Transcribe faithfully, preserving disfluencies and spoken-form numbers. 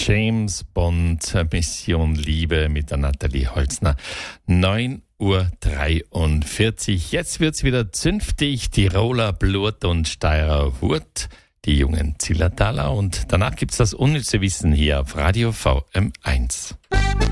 James Bond, Mission Liebe mit der Nathalie Holzner. neun Uhr dreiundvierzig. Jetzt wird's wieder zünftig. Tiroler Blut und Steirer Wurt. Die jungen Zillertaler. Und danach gibt's das unnütze Wissen hier auf Radio V M eins.